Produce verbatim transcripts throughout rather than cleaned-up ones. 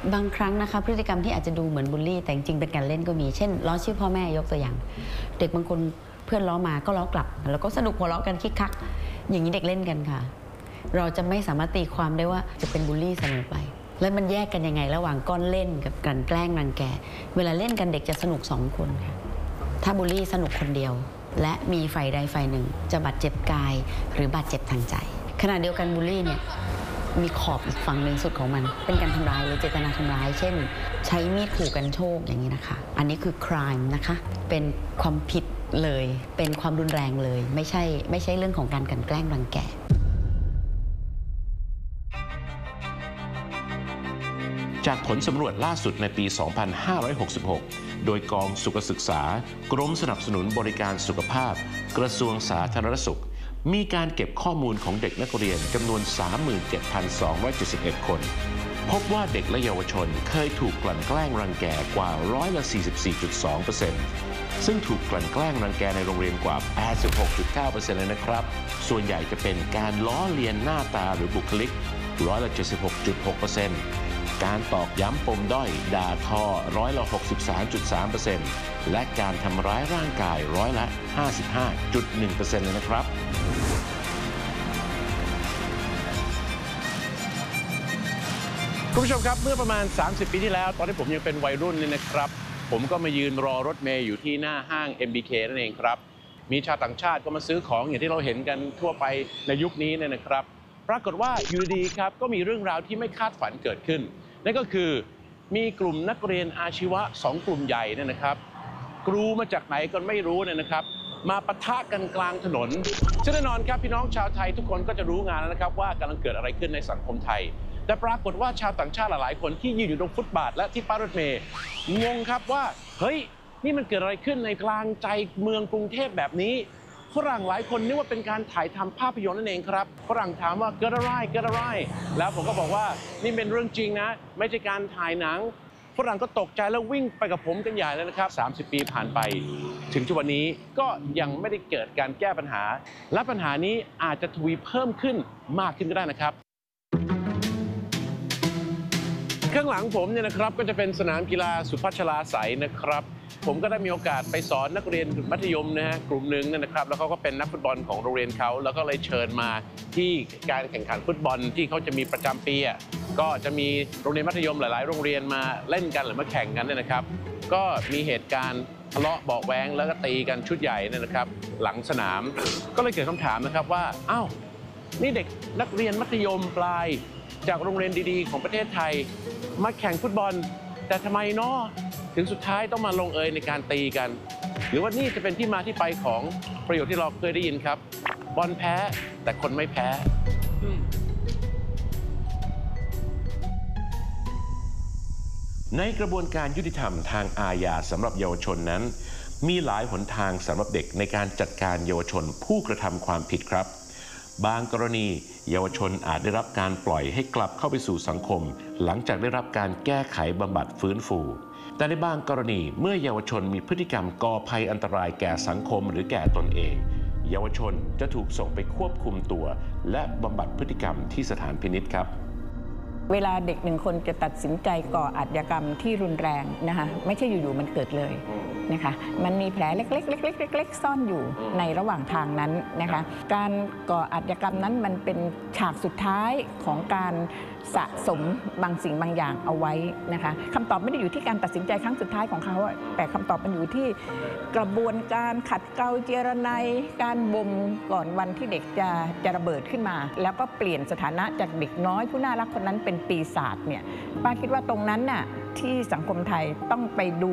บางครั้งนะคะพฤติกรรมที่อาจจะดูเหมือนบูลลี่แต่จริงๆเป็นการเล่นก็มีเช่นล้อชื่อพ่อแม่ยกตัวอย่างเด็กบางคนเพื่อนล้อมาก็ล้อกลับแล้วก็สนุกหัวเราะกันคิกคักอย่างนี้เด็กเล่นกันค่ะเราจะไม่สามารถตีความได้ว่าจะเป็นบูลลี่เสมอไปแล้วมันแยกกันยังไงระหว่างก้อนเล่นกับการแกล้งรังแกเวลาเล่นกันเด็กจะสนุกสองคนค่ะถ้าบูลลี่สนุกคนเดียวและมีฝ่ายใดฝ่ายหนึ่งจะบาดเจ็บกายหรือบาดเจ็บทางใจขณะเดียวกันบูลลี่เนี่ยมีขอบอีกฝั่งหนึ่งสุดของมันเป็นการทำร้ายหรือเจตนาทำร้ายเช่นใช้มีดขู่กันโชคอย่างนี้นะคะอันนี้คือ crime นะคะเป็นความผิดเลยเป็นความรุนแรงเลยไม่ใช่ไม่ใช่เรื่องของการกลั่นแกล้งรังแกจากผลสำรวจล่าสุดในปี สองพันห้าร้อยหกสิบหก โดยกองสุขศึกษากรมสนับสนุนบริการสุขภาพกระทรวงสาธารณสุขมีการเก็บข้อมูลของเด็กนักเรียนจำนวน สามหมื่นเจ็ดพันสองร้อยเจ็ดสิบเอ็ด คนพบว่าเด็กและเยาวชนเคยถูกกลั่นแกล้งรังแกกว่าร้อยละ สี่สิบสี่จุดสองเปอร์เซ็นต์ ซึ่งถูกกลั่นแกล้งรังแกในโรงเรียนกว่า แปดสิบหกจุดเก้าเปอร์เซ็นต์ เลยนะครับส่วนใหญ่จะเป็นการล้อเลียนหน้าตาหรือบุคลิกร้อยละ เจ็ดสิบหกจุดหกเปอร์เซ็นต์ การตอกย้ำปมด้อยด่าทอร้อยละ หกสิบสามจุดสามเปอร์เซ็นต์ และการทำร้ายร่างกายร้อยละ ห้าสิบห้าจุดหนึ่งเปอร์เซ็นต์ เลยนะครับคุณผู้ชมครับเมื่อประมาณสามสิบปีที่แล้วตอนที่ผมยังเป็นวัยรุ่นนี่นะครับผมก็มายืนรอรถเมล์อยู่ที่หน้าห้าง เอ็ม บี เค นั่นเองครับมีชาวต่างชาติก็มาซื้อของอย่างที่เราเห็นกันทั่วไปในยุคนี้เนี่ยนะครับปรากฏว่าอยู่ดีๆครับก็มีเรื่องราวที่ไม่คาดฝันเกิดขึ้นนั่นก็คือมีกลุ่มนักเรียนอาชีวะสองกลุ่มใหญ่เนี่ยนะครับกรูมาจากไหนก็ไม่รู้เนี่ยนะครับมาปะทะกันกลางถนนซึ่งแน่นอนครับพี่น้องชาวไทยทุกคนก็จะรู้งานแล้วนะครับว่ากำลังเกิดอะไรขึ้นในสังคมไทยแต่ปรากฏว่าชาวต่างชาติหลายๆคนที่ยืนอยู่ตรงฟุตบาทและที่ป้ายรถเมล์งงครับว่าเฮ้ยนี่มันเกิดอะไรขึ้นในกลางใจเมืองกรุงเทพแบบนี้ฝรั่งหลายคนนึกว่าเป็นการถ่ายทำภาพยนตร์นั่นเองครับฝรั่งถามว่าเกิดอะไรเกิดอะไรแล้วผมก็บอกว่านี่เป็นเรื่องจริงนะไม่ใช่การถ่ายหนังฝรั่งก็ตกใจแล้ววิ่งไปกับผมกันใหญ่เลยนะครับสามสิบปีผ่านไปถึงทุกวันนี้ก็ยังไม่ได้เกิดการแก้ปัญหาและปัญหานี้อาจจะทวีเพิ่มขึ้นมากขึ้นก็ได้นะครับข้างหลังผมเนี่ยนะครับก็จะเป็นสนามกีฬาสุพัชลาไสยนะครับผมก็ได้มีโอกาสไปสอนนักเรียนมัธยมนะฮะกลุ่มหนึ่งนะครับแล้วเขาก็เป็นนักฟุตบอลของโรงเรียนเขาแล้วก็เลยเชิญมาที่การแข่งขันฟุตบอลที่เขาจะมีประจำปีอ่ะก็จะมีโรงเรียนมัธยมหลายๆโรงเรียนมาเล่นกันหรือมาแข่งกันเนี่ยนะครับก็มีเหตุการณ์ทะเลาะเบาะแว้งแล้วก็ตีกันชุดใหญ่เนี่ยนะครับหลังสนามก็เลยเกิดคำถามนะครับว่าอ้าวนี่เด็กนักเรียนมัธยมปลายจากโรงเรียนดีๆของประเทศไทยมาแข่งฟุตบอลแต่ทำไมเนาะถึงสุดท้ายต้องมาลงเอยในการตีกันหรือว่านี่จะเป็นที่มาที่ไปของประโยคที่เราเคยได้ยินครับบอลแพ้แต่คนไม่แพ้ในกระบวนการยุติธรรมทางอาญาสำหรับเยาวชนนั้นมีหลายหนทางสำหรับเด็กในการจัดการเยาวชนผู้กระทำความผิดครับบางกรณีเยาวชนอาจได้รับการปล่อยให้กลับเข้าไปสู่สังคมหลังจากได้รับการแก้ไขบำบัดฟื้นฟูแต่ในบางกรณีเมื่อเยาวชนมีพฤติกรรมก่อภัยอันตรายแก่สังคมหรือแก่ตนเองเยาวชนจะถูกส่งไปควบคุมตัวและบำบัดพฤติกรรมที่สถานพินิจครับเวลาเด็กหนึ่งคนจะตัดสินใจก่ออาชญากรรมที่รุนแรงนะคะไม่ใช่อยู่ๆมันเกิดเลยนะคะมันมีแผลเล็กๆๆๆเล็กๆซ่อนอยู่ในระหว่างทางนั้นนะคะการก่ออาชญากรรมนั้นมันเป็นฉากสุดท้ายของการสะสมบางสิ่งบางอย่างเอาไว้นะคะคำตอบไม่ได้อยู่ที่การตัดสินใจครั้งสุดท้ายของเขาแต่คำตอบมันอยู่ที่กระบวนการขัดเกลาเจรไนการบ่มก่อนวันที่เด็กจะจะระเบิดขึ้นมาแล้วก็เปลี่ยนสถานะจากเด็กน้อยผู้น่ารักคนนั้นเป็นปีศาจเนี่ยป้าคิดว่าตรงนั้นน่ะที่สังคมไทยต้องไปดู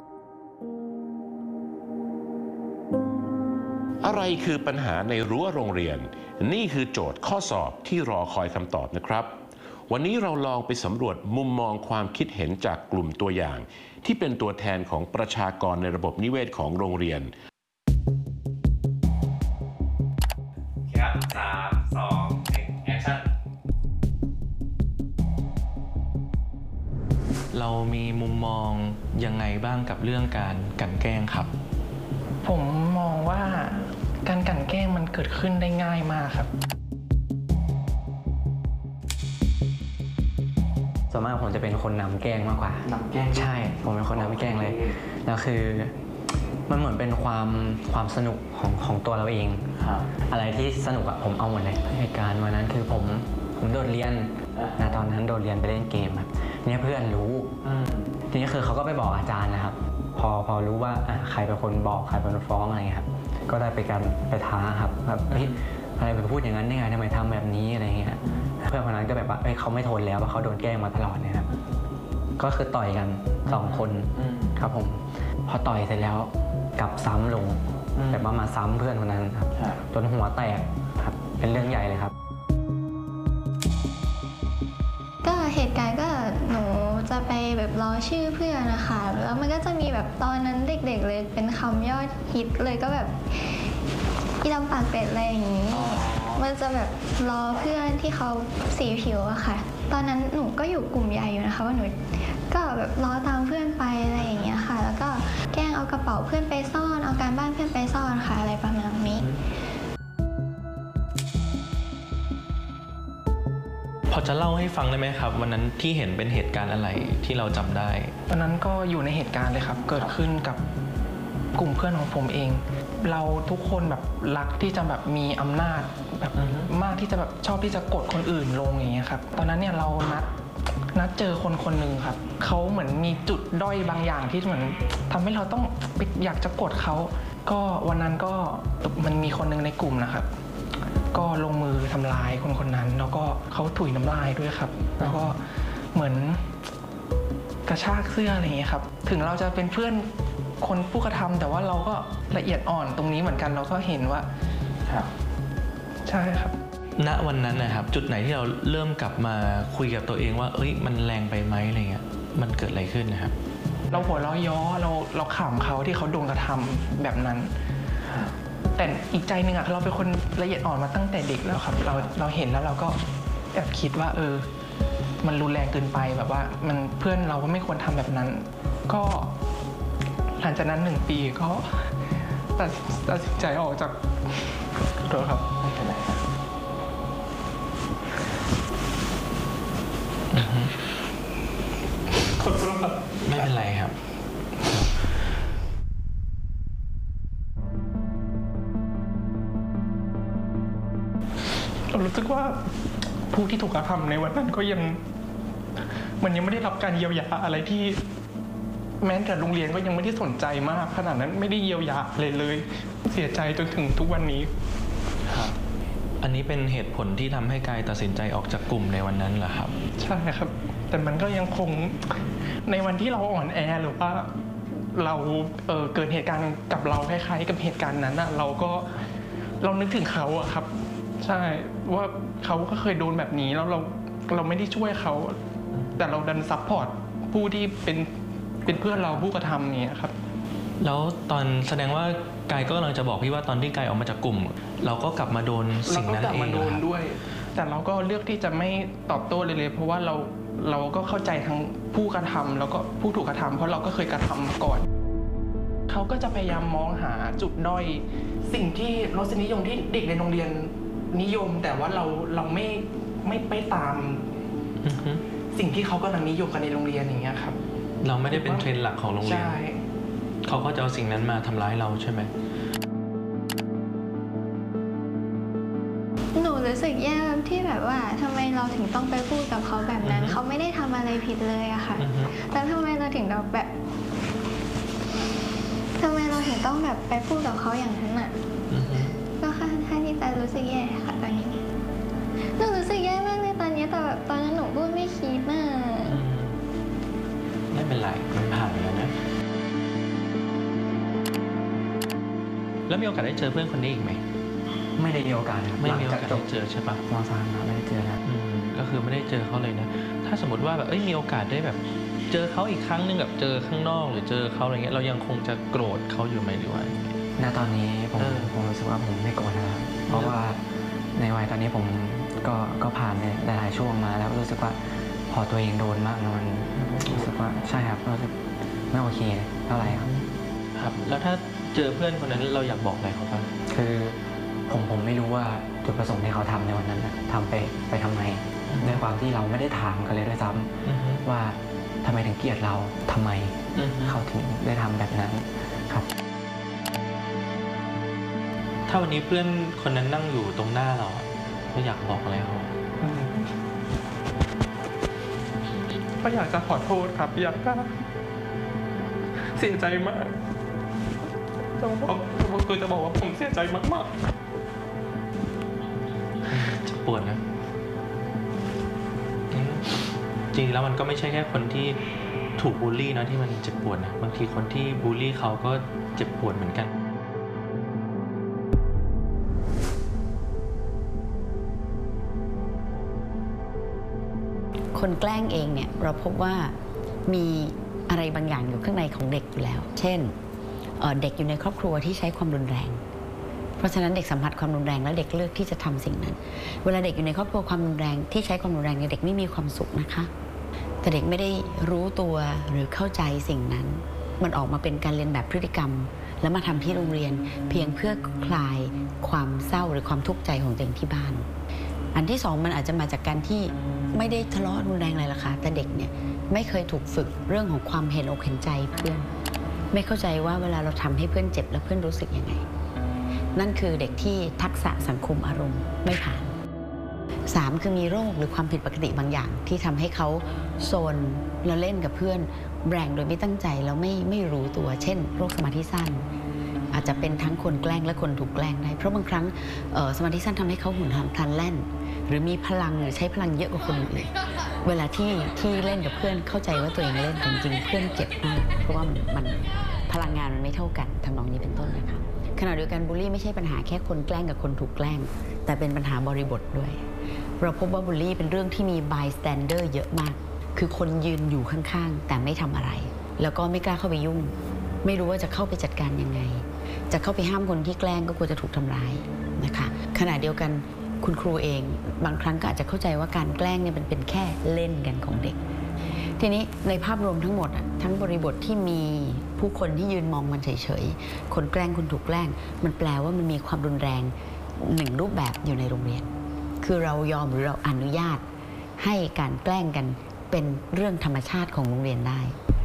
อะไรคือปัญหาในรั้วโรงเรียนนี่คือโจทย์ข้อสอบที่รอคอยคำตอบนะครับวันนี้เราลองไปสำรวจมุมมองความคิดเห็นจากกลุ่มตัวอย่างที่เป็นตัวแทนของประชากรในระบบนิเวศของโรงเรียนครับสามสองหนึ่งแอคชั่นเรามีมุมมองยังไงบ้างกับเรื่องการกลั่นแกล้งครับผมมองว่าการกลั่นแกล้งมันเกิดขึ้นได้ง่ายมากครับสวนมากผมจะเป็นคนนำแกล้งมากกว่านำแกล้งใช่ผมเป็นคนนำแกล้งเลยแล้วคือมันเหมือนเป็นความความสนุกของของตัวเราเองครับอะไรที่สนุกอะผมเอาหมดเลยเหตุการณ์วันนั้นคือผมผมโดดเรียนนะตอนนั้นโดดเรียนไปเล่นเกมครับเนี่ยเพื่อนรู้อืมทีนี้คือเขาก็ไปบอกอาจารย์นะครับพอพอรู้ว่าอ่ะใครเป็นคนบอกใครเป็นคนฟ้องอะไรเงี้ยครับก็ได้ไปการไปท้าครับแบบเฮ้ยอะไรไปพูดอย่างนั้นได้ไงทำไมทำแบบนี้อะไรเงี้ยเพื่อนคนนั้นก็แบบว่าเอ้ยเขาไม่ทนแล้วว่าเขาโดนแกล้งมาตลอดเนี่ยครับก็คือต่อยกันสองคนอืมครับผมพอต่อยเสร็จแล้วกลับซ้ำลงอืมแบบว่ามาซ้ำเพื่อนคนนั้นครับครับจนหัวแตกครับเป็นเรื่องใหญ่เลยครับก็เหตุการณ์ก็หนูจะไปแบบล้อชื่อเพื่อนนะคะแล้วมันก็จะมีแบบตอนนั้นเด็กๆเลยเป็นคำยอดฮิตเลยก็แบบอีดำปากเป็ดอะไรอย่างนี้ มันจะแบบล้อเพื่อนที่เขาสีผิวอะค่ะตอนนั้นหนูก็อยู่กลุ่มใหญ่อยู่นะคะว่าหนูก็แบบล้อตามเพื่อนไปอะไรอย่างเงี้ยค่ะแล้วก็แกล้งเอากระเป๋าเพื่อนไปซ่อนเอาการบ้านเพื่อนไปซ่อนค่ะอะไรประมาณนี้พอจะเล่าให้ฟังได้ไหมครับวันนั้นที่เห็นเป็นเหตุการณ์อะไรที่เราจำได้วันนั้นก็อยู่ในเหตุการณ์เลยครับ เกิดขึ้นกับกลุ่มเพื่อนของผมเอง เราทุกคนแบบรักที่จะแบบมีอำนาจแบบอือฮึมากที่จะแบบชอบที่จะกดคนอื่นลงอย่างเงี้ยครับ ตอนนั้นเนี่ยเรานัดนัดเจอคนคนหนึ่งครับ เขาเหมือนมีจุดด้อยบางอย่างที่เหมือนทำให้เราต้องไปอยากจะกดเขา ก็วันนั้นก็มันมีคนหนึ่งในกลุ่มนะครับ ก็ลงมือทำร้ายคนคนนั้น แล้วก็เขาถุยน้ำลายด้วยครับ แล้วก็เหมือนกระชากเสื้ออะไรอย่างเงี้ยครับ ถึงเราจะเป็นเพื่อนคนผู้กระทำแต่ว่าเราก็ละเอียดอ่อนตรงนี้เหมือนกันเราก็เห็นว่าครับใช่ครับณวันนั้นนะครับจุดไหนที่เราเริ่มกลับมาคุยกับตัวเองว่าเอ้ยมันแรงไปไหมอะไรเงี้ยมันเกิดอะไรขึ้นนะครับเราหัวเราะย้อเราเราขำเขาที่เขาโดนกระทำแบบนั้น แต่อีกใจหนึ่งอะเราเป็นคนละเอียดอ่อนมาตั้งแต่เด็กแล้วครับ เราเราเห็นแล้วเราก็แอบคิดว่า เออ มันรุนแรงเกินไปแบบว่ามันเพื่อนเราก็ไม่ควรทำแบบนั้น ก็หลังจากนั้นหนึ่งปีก็ตัดตัดสินใจออกจากขอโทษครับไม่เป็นไรครับอือฮึขอโทษครับไม่เป็นไรครับเรารู้สึกว่าผู้ที่ถูกกระทำในวันนั้นก็ยังมันยังไม่ได้รับการเยียวยาอะไรที่แม้แต่โรงเรียนก็ยังไม่ได้สนใจมากขนาดนั้นไม่ได้เยียวยาเลยเลย เสียใจจนถึงทุกวันนี้ครับอันนี้เป็นเหตุผลที่ทำให้กายตัดสินใจออกจากกลุ่มในวันนั้นเหรอครับใช่ครับ แต่มันก็ยังคงในวันที่เราอ่อนแอหรือว่าเราเออเกิดเหตุการณ์กับเราคล้ายๆกับเหตุการณ์นั้นอะเราก็เรานึกถึงเขาอะครับ ใช่ว่าเขาก็เคยโดนแบบนี้แล้วเราเราไม่ได้ช่วยเขาแต่เราดันซัพพอร์ตผู้ที่เป็นเป็นเพื่อนเราผู้กระทำอย่างเงี้ยครับแล้วตอนแสดงว่ากายก็กำลังจะบอกพี่ว่าตอนที่กายออกมาจากกลุ่ม เราก็กลับมาโดนเราสิ่งก็นั้นกลับเองมาโดนเหรอครับด้วย แต่เราก็เลือกที่จะไม่ตอบโต้เลยเลย เพราะว่าเราเราก็เข้าใจทั้งผู้กระทำแล้วก็ผู้ถูกกระทำเพราะเราก็เคยกระทำมาก่อน เขาก็จะพยายามมองหาจุดด้อย สิ่งที่รสนิยมที่เด็กในโรงเรียนนิยม แต่ว่าเราเราไม่ไม่ไปตามอือฮึสิ่งที่เขากำลังนิยมกันในโรงเรียนอย่างเงี้ยครับเราไม่ได้เป็นเทรนด์หลักของโรงเรียนใช่เขาก็จะเอาสิ่งนั้นมาทำร้ายเราใช่ไหมหนูรู้สึกแย่ที่แบบว่าทำไมเราถึงต้องไปพูดกับเขาแบบนั้นอือฮึเขาไม่ได้ทำอะไรผิดเลยอะค่ะอือฮึแล้วทำไมเราถึงแบบทำไมเราถึงต้องแบบไปพูดกับเขาอย่างนั้นอะอือฮึก็ค่อนข้างที่จะรู้สึกแย่ค่ะตอนนี้หนูรู้สึกแย่มากเลยตอนนี้แต่แบบตอนนั้นหนูพูดไม่คิดน่ะอืมไม่เป็นไรมันผ่านไปแล้วนะ แล้วมีโอกาสได้เจอเพื่อนคนนี้อีกไหมไม่ได้มีโอกาสครับไม่มีหโอลังกาสจบได้เจอใช่ปะมสามครับไม่ได้เจอครับอืมก็คือไม่ได้เจอเขาเลยนะ ถ้าสมมติว่าแบบเอ้ยมีโอกาสได้แบบ เจอเขาอีกครั้งหนึ่งแบบเจอข้างนอกหรือเจอเขาอะไรเงี้ยเรายังคงจะโกรธเขาอยู่ไหมหรือว่าณตอนนี้ผมเออผมรู้สึกว่าผมไม่โกรธนะครับเพราะว่าในวัยตอนนี้ผมก็ก็ผ่านในหลายๆช่วงมาแล้วรู้สึกว่าพอตัวเองโดนมากนะมันรู้สึกว่าใช่ครับรู้สึกไม่โอเคเท่าไหร่ครับครับ แล้วถ้าเจอเพื่อนคนนั้นเราอยากบอกอะไรเขาบ้างคือผมผมไม่รู้ว่าจุดประสงค์ที่เขาทำในวันนั้นนะทำไปไปทำไมด้วยความที่เราไม่ได้ถามกันเลยด้วยซ้ำว่าทำไมถึงเกลียดเราทำไมเขาถึงได้ทำแบบนั้นครับถ้าวันนี้เพื่อนคนนั้นนั่งอยู่ตรงหน้าเราก็อยากบอกอะไรเขาก็อยากจะขอโทษครับอยากจะเสียใจมากจะบอกคือจะบอกว่าผมเสียใจมากๆจะปวดนะจริงแล้วมันก็ไม่ใช่แค่คนที่ถูกบูลลี่นะที่มันเจ็บปวดนะบางทีคนที่บูลลี่เขาก็เจ็บปวดเหมือนกันคนแกล้งเองเนี่ยเราพบว่ามีอะไรบางอย่างอยู่ข้างในของเด็กอยู่แล้วเช่นเ, เด็กอยู่ในครอบครัวที่ใช้ความรุนแรงเพราะฉะนั้นเด็กสัมผัสความรุนแรงแล้วเด็กเลือกที่จะทำสิ่งนั้นเวลาเด็กอยู่ในครอบครัวความรุนแรงที่ใช้ความรุนแรงเนี่ยเด็กไม่มีความสุขนะคะแต่เด็กไม่ได้รู้ตัวหรือเข้าใจสิ่งนั้นมันออกมาเป็นการเรียนแบบพฤติกรรมแล้วมาทำที่โรงเรียนเพียงเพื่อคลายความเศร้าหรือความทุกข์ใจของตัวเองที่บ้านอันที่สองมันอาจจะมาจากการที่ไม่ได้ทะเลาะรุนแรงอะไรล่ะค่ะแต่เด็กเนี่ยไม่เคยถูกฝึกเรื่องของความเห็นอกเห็นใจเพื่อนไม่เข้าใจว่าเวลาเราทำให้เพื่อนเจ็บแล้วเพื่อนรู้สึกยังไงนั่นคือเด็กที่ทักษะสังคมอารมณ์ไม่ผ่านสามคือมีโรคหรือความผิดปกติบางอย่างที่ทำให้เขาโซนแล้วเล่นกับเพื่อนแรงโดยไม่ตั้งใจแล้วไม่ไม่รู้ตัวเช่นโรคสมาธิสั้นอาจจะเป็นทั้งคนแกล้งและคนถูกแกล้งได้เพราะบางครั้งสมาธิสั้นทำให้เขาหุ่นหันพลันแล่นหรือมีพลังหรือใช้พลังเยอะกว่าคนอื่นเวลาที่ที่เล่นกับเพื่อนเข้าใจว่าตัวเองเล่นจริงๆเพื่อนเจ็บมากเพราะว่ามันพลังงานมันไม่เท่ากันทำนองนี้เป็นต้นนะคะขณะเดียวกันบูลลี่ไม่ใช่ปัญหาแค่คนแกล้งกับคนถูกแกล้งแต่เป็นปัญหาบริบทด้วยเราพบว่าบูลลี่เป็นเรื่องที่มี bystander เยอะมากคือคนยืนอยู่ข้างๆแต่ไม่ทำอะไรแล้วก็ไม่กล้าเข้าไปยุ่งไม่รู้ว่าจะเข้าไปจัดการยังไงจะเข้าไปห้ามคนที่แกล้งก็กลัวจะถูกทำร้ายนะคะขณะเดียวกันคุณครูเองบางครั้งก็อาจจะเข้าใจว่าการแกล้งเนี่ยมันเป็นแค่เล่นกันของเด็กทีนี้ในภาพรวมทั้งหมดทั้งบริบทที่มีผู้คนที่ยืนมองมันเฉยๆคนแกล้งคนถูกแกล้งมันแปลว่ามันมีความรุนแรงหนึ่งรูปแบบอยู่ในโรงเรียนคือเรายอมหรือเราอนุญาตให้การแกล้งกันเป็นเรื่องธรรมชาติของโรงเรียนได้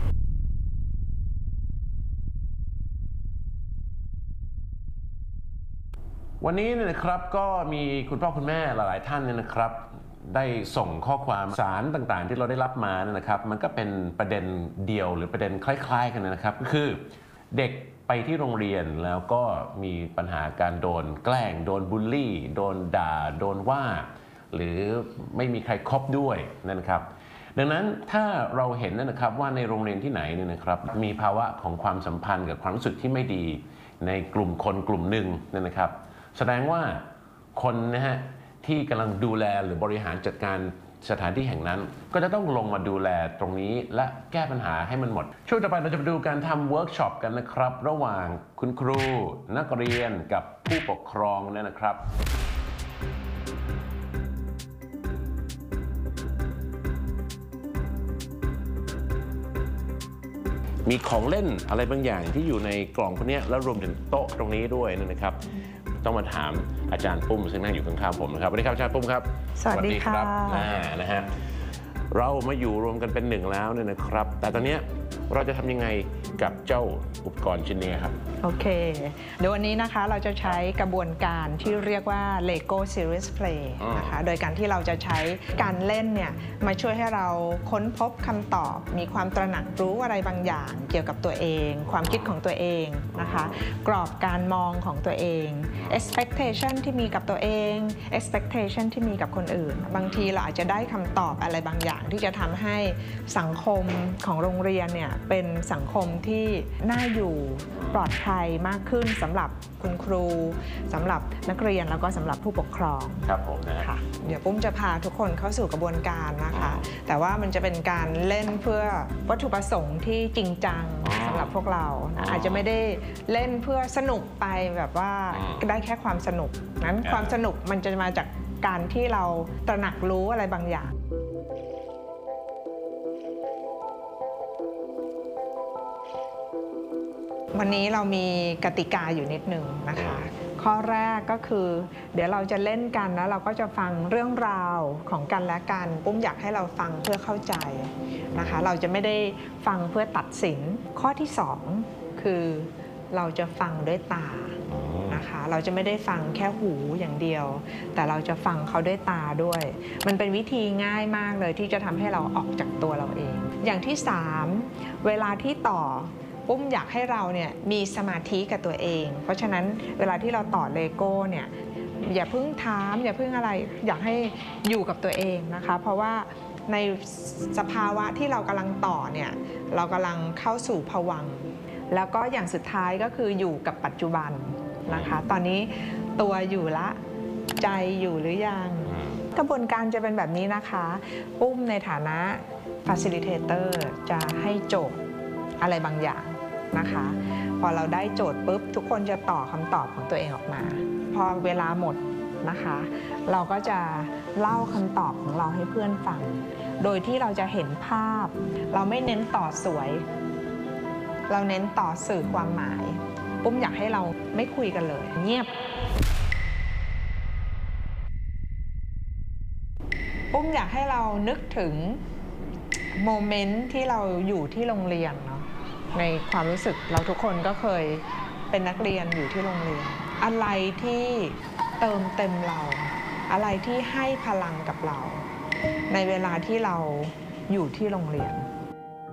วันนี้เนี่ยนะครับก็มีคุณพ่อคุณแม่หลายๆท่านเนี่ยนะครับได้ส่งข้อความสารต่างๆที่เราได้รับมาเนี่ยนะครับมันก็เป็นประเด็นเดียวหรือประเด็นคล้ายๆกันนะครับก็คือเด็กไปที่โรงเรียนแล้วก็มีปัญหาการโดนแกล้งโดนบูลลี่โดนด่าโดนว่าหรือไม่มีใครคบด้วยนะครับดังนั้นถ้าเราเห็นนะครับว่าในโรงเรียนที่ไหนเนี่ยนะครับมีภาวะของความสัมพันธ์กับความรู้สึกที่ไม่ดีในกลุ่มคนกลุ่มหนึ่งนะครับแสดงว่าคนนะฮะที่กำลังดูแลหรือบริหารจัดการสถานที่แห่งนั้นก็จะต้องลงมาดูแลตรงนี้และแก้ปัญหาให้มันหมดช่วงต่อไปเราจะไปดูการทำเวิร์กช็อปกันนะครับระหว่างคุณครูนักเรียนกับผู้ปกครองเนี่ยนะครับมีของเล่นอะไรบางอย่างที่อยู่ในกล่องพวกนี้แล้วรวมถึงโต๊ะตรงนี้ด้วยนะครับต้องมาถามอาจารย์ปุ้มซึ่งนั่งอยู่ข้างๆผมนะครับสวัสดีครับอาจารย์ปุ้มครับสวัสดีครับนะฮะเรามาอยู่รวมกันเป็นหนึ่งแล้วเนี่ยนะครับแต่ตอนนี้เราจะทำยังไงกับเจ้าอุปกรณ์ชิ้นนี้ครับโอเคเดี๋ยววันนี้นะคะเราจะใช้กระบวนการที่เรียกว่า Lego Series Play นะคะโดยการที่เราจะใช้การเล่นเนี่ยมาช่วยให้เราค้นพบคำตอบมีความตระหนักรู้อะไรบางอย่างเกี่ยวกับตัวเองความคิดของตัวเองนะคะกรอบการมองของตัวเอง expectation ที่มีกับตัวเอง expectation ที่มีกับคนอื่นบางทีเราอาจจะได้คำตอบอะไรบางอย่างที่จะทำให้สังคมของโรงเรียนเนี่ยเป็นสังคมที่น่าอยู่ปลอดภัยมากขึ้นสำหรับคุณครูสำหรับนักเรียนแล้วก็สำหรับผู้ปกครองครับผมนะค่ะเดี๋ยวปุ้มจะพาทุกคนเข้าสู่กระบวนการนะคะแต่ว่ามันจะเป็นการเล่นเพื่อวัตถุประสงค์ที่จริงจังสำหรับพวกเรานะอาจจะไม่ได้เล่นเพื่อสนุกไปแบบว่าได้แค่ความสนุกนั้นความสนุกมันจะมาจากการที่เราตระหนักรู้อะไรบางอย่างวันนี้เรามีกติกาอยู่นิดนึงนะคะขข้อแรกก็คือเดี๋ยวเราจะเล่นกันแล้วเราก็จะฟังเรื่องราวของกันและกันปุ้มอยากให้เราฟังเพื่อเข้าใจนะคะเราจะไม่ได้ฟังเพื่อตัดสินข้อที่สองคือเราจะฟังด้วยตานะคะเราจะไม่ได้ฟังแค่หูอย่างเดียวแต่เราจะฟังเขาด้วยตาด้วยมันเป็นวิธีง่ายมากเลยที่จะทำให้เราออกจากตัวเราเองอย่างที่สามเวลาที่ต่อปุ้มอยากให้เราเนี่ยมีสมาธิกับตัวเองเพราะฉะนั้นเวลาที่เราต่อเลโก้เนี่ยอย่าเพิ่งถามอย่าเพิ่งอะไรอยากให้อยู่กับตัวเองนะคะเพราะว่าในสภาวะที่เรากำลังต่อเนี่ยเรากำลังเข้าสู่ภวังค์แล้วก็อย่างสุดท้ายก็คืออยู่กับปัจจุบันนะคะตอนนี้ตัวอยู่ละใจอยู่หรือยังกระบวนการจะเป็นแบบนี้นะคะปุ้มในฐานะ facilitator จะให้โจทย์อะไรบางอย่างนะคะพอเราได้โจทย์ปุ๊บทุกคนจะต่อคำตอบของตัวเองออกมาพอเวลาหมดนะคะเราก็จะเล่าคำตอบของเราให้เพื่อนฟังโดยที่เราจะเห็นภาพเราไม่เน้นต่อสวยเราเน้นต่อสื่อความหมายปุ้มอยากให้เราไม่คุยกันเลยเงียบปุ้มอยากให้เรานึกถึงโมเมนต์ที่เราอยู่ที่โรงเรียนเนาะในความรู้สึกเราทุกคนก็เคยเป็นนักเรียนอยู่ที่โรงเรียนอะไรที่เติมเต็มเราอะไรที่ให้พลังกับเราในเวลาที่เราอยู่ที่โรงเรียน